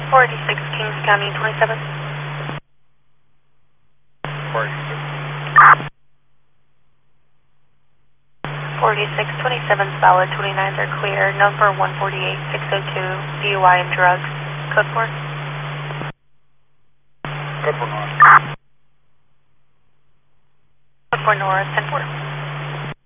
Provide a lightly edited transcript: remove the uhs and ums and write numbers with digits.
486 Kings County 27. 4627 solid, 29s are clear. Number 148602, DUI and drugs. Code 4. Code 4 North. Code 4 North, 10